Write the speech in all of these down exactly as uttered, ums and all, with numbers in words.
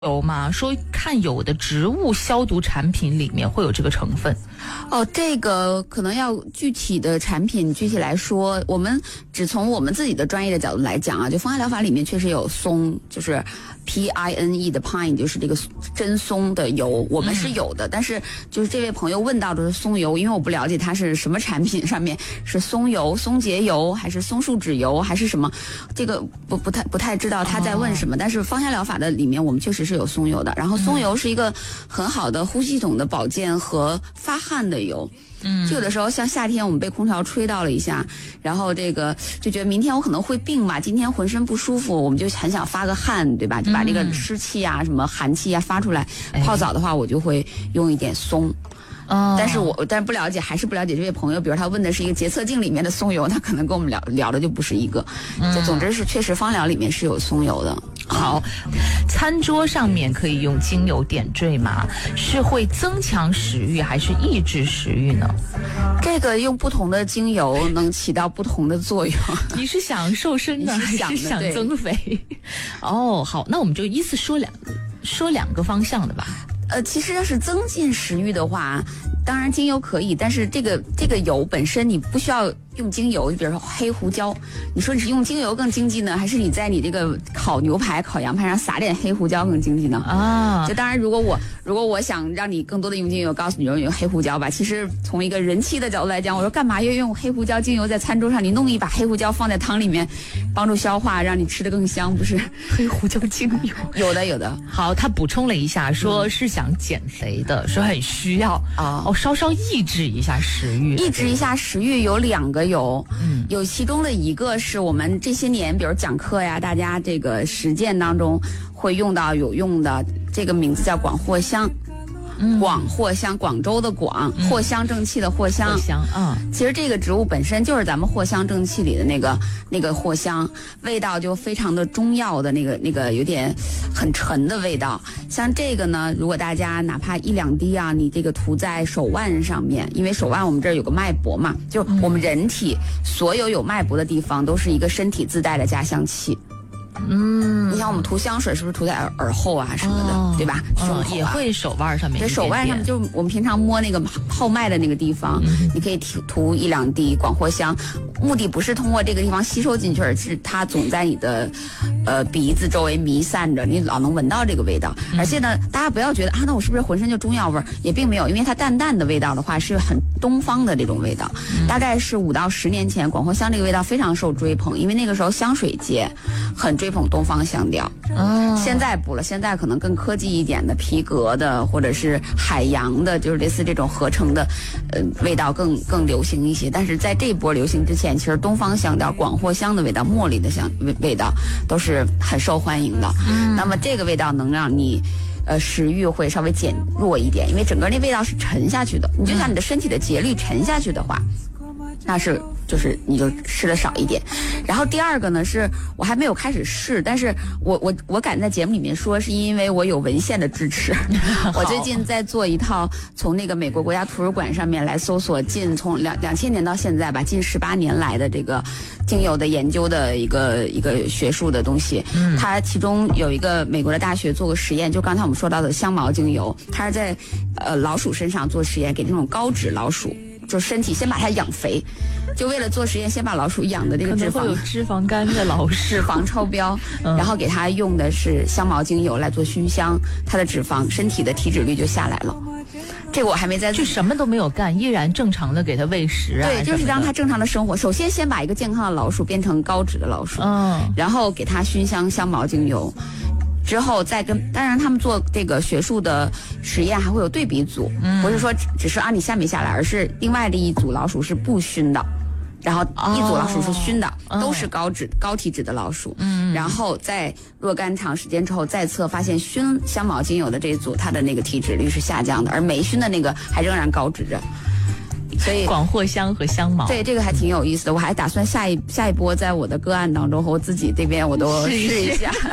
有吗？说看有的植物消毒产品里面会有这个成分。 哦，这个可能要具体的产品具体来说，我们只从我们自己的专业的角度来讲啊，就芳香疗法里面确实有松，就是 P I N E 的 pine， 就是这个真松的油，我们是有的。嗯、但是就是这位朋友问到的是松油，因为我不了解它是什么产品，上面是松油、松节油还是松树脂油还是什么，这个不不太不太知道他在问什么。哦、但是芳香疗法的里面我们确实是有松油的，然后松油是一个很好的呼吸系统的保健和发汗的油。嗯，就有的时候像夏天我们被空调吹到了一下，然后这个就觉得明天我可能会病嘛，今天浑身不舒服，我们就很想发个汗，对吧？就把这个湿气啊、什么寒气啊发出来。泡澡的话，我就会用一点松。哦，但是我但是不了解，还是不了解这位朋友。比如他问的是一个洁厕净里面的松油，他可能跟我们聊聊的就不是一个。嗯，就总之是确实芳疗里面是有松油的。 好，餐桌上面可以用精油点缀吗？是会增强食欲还是抑制食欲呢？ 这个用不同的精油能起到不同的作用。 你是想瘦身呢，还是想增肥？哦，好，那我们就依次说两说两个方向的吧。 呃，其实要是增进食欲的话，当然精油可以，但是这个这个油本身你不需要用精油，就比如说黑胡椒，你说你是用精油更经济呢，还是你在你这个烤牛排、烤羊排上撒点黑胡椒更经济呢？啊，就当然，如果我如果我想让你更多的用精油，告诉你用用黑胡椒吧。其实从一个人气的角度来讲，我说干嘛要用黑胡椒精油在餐桌上？你弄一把黑胡椒放在汤里面，帮助消化，让你吃得更香，不是？ 黑胡椒精油有的有的。 好，他补充了一下，说是想减肥的，说很需要啊，哦，稍稍抑制一下食欲， 抑制一下食欲有两个油，嗯，有其中的一个是我们这些年，比如讲课呀，大家这个实践当中会用到有用的，这个名字叫广藿香。广藿香，广州的广，藿香正气的藿香。 藿香，嗯， 其实这个植物本身就是咱们藿香正气里的那个那个藿香，味道就非常的中药的那个那个有点很沉的味道。像这个呢，如果大家哪怕一两滴啊，你这个涂在手腕上面，因为手腕我们这儿有个脉搏嘛，就我们人体所有有脉搏的地方都是一个身体自带的加香器。嗯，你像我们涂香水是不是涂在耳耳后啊什么的，哦、对吧？胸口、啊嗯、也会手腕上面对，手腕上面就是我们平常摸那个号脉的那个地方，嗯、你可以涂涂一两滴广藿香，目的不是通过这个地方吸收进去，而是它总在你的呃鼻子周围弥散着，你老能闻到这个味道。嗯、而且呢，大家不要觉得啊，那我是不是浑身就中药味儿？也并没有，因为它淡淡的味道的话是很东方的这种味道。嗯、大概是五到十年前，广藿香这个味道非常受追捧，因为那个时候香水界很追捧东方香调。哦，现在不了，现在可能更科技一点的皮革的，或者是海洋的，就是类似这种合成的，呃，味道更更流行一些。但是在这一波流行之前，其实东方香调、广藿香的味道、茉莉的香味味道都是很受欢迎的。嗯，那么这个味道能让你。呃，食欲会稍微减弱一点，因为整个那味道是沉下去的。你就像你的身体的节律沉下去的话，那是就是你就吃的少一点。然后第二个呢，是我还没有开始试，但是我我我敢在节目里面说，是因为我有文献的支持。我最近在做一套从那个美国国家图书馆上面来搜索近从两两千年到现在吧，近十八年来的这个精油的研究的一个一个学术的东西。嗯，它其中有一个美国的大学做过实验，就刚才我们说到的香茅精油，它是在呃老鼠身上做实验，给这种高脂老鼠。就身体先把它养肥，就为了做实验，先把老鼠养的这个脂肪， 可能会有脂肪肝的老鼠， 脂肪超标，嗯、然后给它用的是香茅精油来做熏香，它的脂肪身体的体脂率就下来了。这个我还没在， 就什么都没有干，依然正常的给它喂食啊。 对，就是让它正常的生活。首先，先把一个健康的老鼠变成高脂的老鼠，嗯，然后给它熏香香茅精油。之后再跟，当然他们做这个学术的实验还会有对比组，嗯、不是说只是啊你下没下来，而是另外的一组老鼠是不熏的，然后一组老鼠是熏的，哦、都是高脂、哦、高体脂的老鼠，嗯，然后在若干长时间之后再测，发现熏香茅精油的这一组它的那个体脂率是下降的，而没熏的那个还仍然高脂着。所以广藿香和香茅， 对这个还挺有意思的。我还打算下一下一波在我的个案当中和我自己这边我都试一下。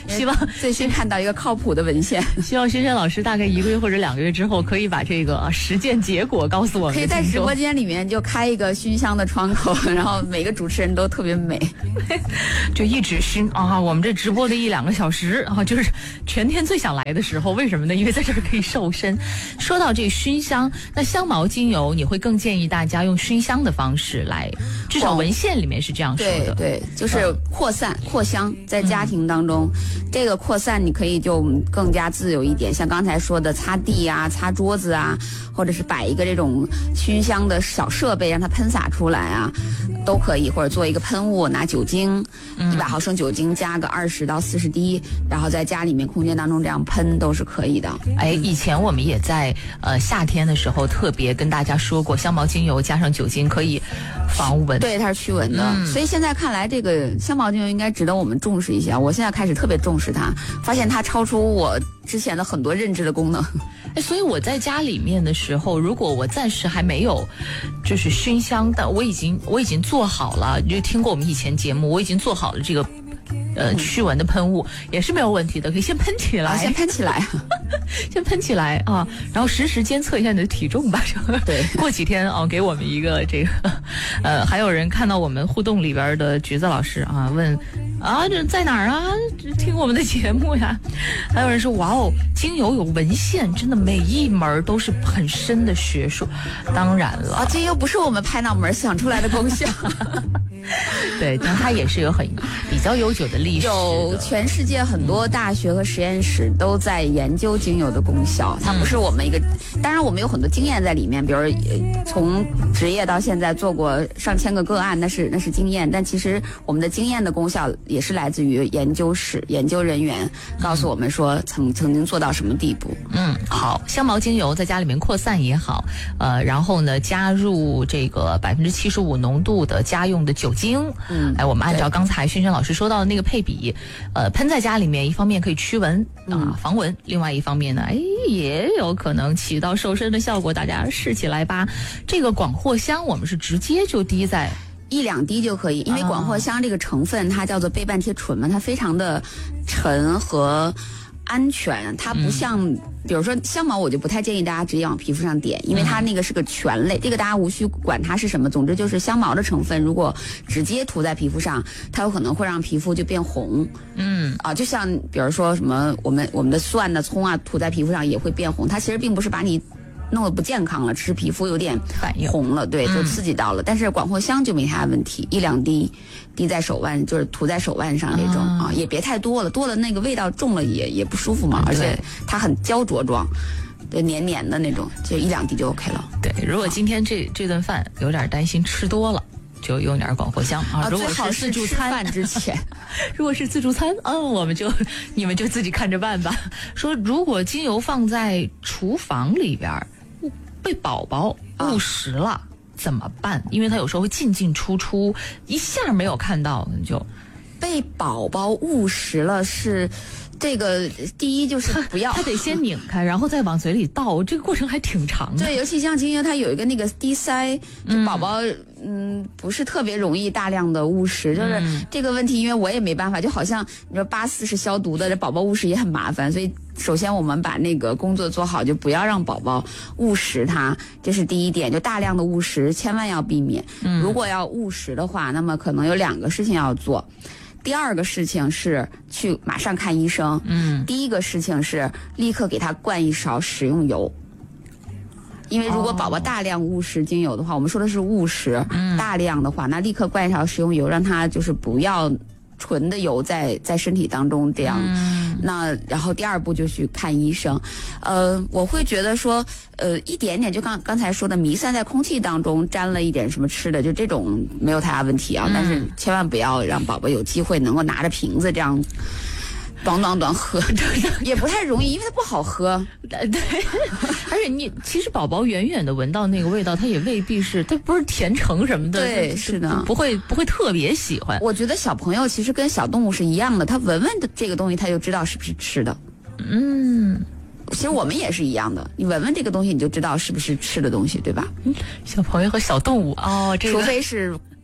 希望最新看到一个靠谱的文献， 希望轩轩老师大概一个月或者两个月之后可以把这个实践结果告诉我们。 可以在直播间里面就开一个熏香的窗口，然后每个主持人都特别美， 就一直熏啊！我们这直播的一两个小时啊，就是全天最想来的时候。为什么呢？因为在这儿可以瘦身。说到这熏香，那香茅精油你会更建议大家用熏香的方式来，至少文献里面是这样说的。 对对，就是扩散、扩香，在家庭当中，嗯、这个扩散你可以就更加自由一点。像刚才说的擦地啊、擦桌子啊，或者是摆一个这种熏香的小设备，让它喷洒出来啊，都可以。或者做一个喷雾，拿酒精，一百毫升酒精加个二十到四十滴，然后在家里面空间当中这样喷都是可以的。 哎，以前我们也在呃夏天的时候特别跟大家说过，香茅精油加上酒精可以防蚊。 对，它是驱蚊的。嗯、所以现在看来，这个香茅精油应该值得我们重视一下。我现在开始特别重视它，发现它超出我之前的很多认知的功能。 哎，所以我在家里面的时候，如果我暂时还没有就是熏香，但我已经我已经做好了，就听过我们以前节目，我已经做好了这个呃驱蚊的喷雾，也是没有问题的，可以先喷起来， 啊、先喷起来， 先喷起来啊，然后实时监测一下你的体重吧。 对， 过几天啊，给我们一个这个，呃，还有人看到我们互动里边的橘子老师啊，问啊这在哪儿啊？听我们的节目呀。还有人说哇哦，精油有文献，真的每一门都是很深的学术。当然了， 啊，精油不是我们拍脑门想出来的功效。 对，但它也是有很比较悠久的历史的。 有全世界很多大学和实验室都在研究精油的功效，它不是我们一个，当然我们有很多经验在里面，比如从职业到现在做过上千个个案，那是那是经验，但其实我们的经验的功效也是来自于研究室研究人员告诉我们说曾曾经做到什么地步。 嗯，好，香茅精油在家里面扩散也好，呃，然后呢加入这个百分之七十五浓度的家用的酒精，嗯，哎，我们按照刚才轩轩老师说到的那个配比，呃，喷在家里面，一方面可以驱蚊啊、呃嗯、防蚊，另外一方面呢，哎，也有可能起到瘦身的效果，大家试起来吧。这个广藿香我们是直接就滴在。 一两滴就可以，因为广藿香这个成分它叫做倍半萜醇嘛，它非常的沉和安全，它不像、嗯、比如说香茅，我就不太建议大家直接往皮肤上点，因为它那个是个醛类，这个大家无需管它是什么，总之就是香茅的成分，如果直接涂在皮肤上，它有可能会让皮肤就变红。嗯啊，就像比如说什么我们我们的蒜的葱啊涂在皮肤上也会变红，它其实并不是把你弄得不健康了，只是皮肤有点反应红了，对，就刺激到了。嗯、但是广藿香就没啥问题，一两滴滴在手腕，就是涂在手腕上这种、嗯、啊，也别太多了，多了那个味道重了也也不舒服嘛，而且它很焦灼状，对，黏黏的那种，就一两滴就 OK 了。 对，如果今天这这顿饭有点担心吃多了，就用点广藿香啊。如果是自助餐之前， 如果是自助餐，嗯，我们就你们就自己看着办吧。说如果精油放在厨房里边，被宝宝误食了、啊、怎么办？因为他有时候会进进出出，一下没有看到就被宝宝误食了是。这个第一就是不要， 它得先拧开，然后再往嘴里倒，这个过程还挺长的。 对，尤其像精油，它有一个那个滴塞，就宝宝嗯, 嗯不是特别容易大量的误食，就是这个问题，因为我也没办法，就好像你说八四是消毒的，这宝宝误食也很麻烦，所以首先我们把那个工作做好，就不要让宝宝误食它，这是第一点，就大量的误食千万要避免。嗯，如果要误食的话，那么可能有两个事情要做。第二个事情是去马上看医生。嗯，第一个事情是立刻给他灌一勺食用油，因为如果宝宝大量误食精油的话，哦、我们说的是误食，嗯、大量的话，那立刻灌一勺食用油，让他就是不要纯的油在在身体当中这样。嗯、那然后第二步就去看医生。呃，我会觉得说，呃，一点点就刚刚才说的弥散在空气当中，沾了一点什么吃的，就这种没有太大问题啊。嗯、但是千万不要让宝宝有机会能够拿着瓶子这样。短短短喝也不太容易，因为它不好喝。 对，而且你其实宝宝远远的闻到那个味道，他也未必是，他不是甜橙什么的。 对，是的， 不会不会特别喜欢。 我觉得小朋友其实跟小动物是一样的，他闻闻的这个东西，他就知道是不是吃的。嗯，其实我们也是一样的，你闻闻这个东西，你就知道是不是吃的东西，对吧？ 小朋友和小动物哦，这个、 除非是。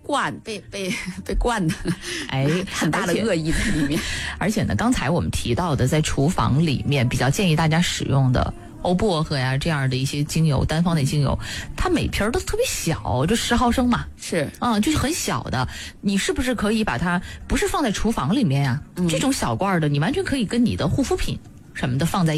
灌被被被灌的， 哎， 很大的恶意在里面。 而且呢，刚才我们提到的，在厨房里面比较建议大家使用的欧薄荷呀这样的一些精油，单方的精油，它每瓶都特别小，就十毫升嘛， 是， 嗯，就是很小的。你是不是可以把它不是放在厨房里面呀、啊嗯？这种小罐的，你完全可以跟你的护肤品什么的放在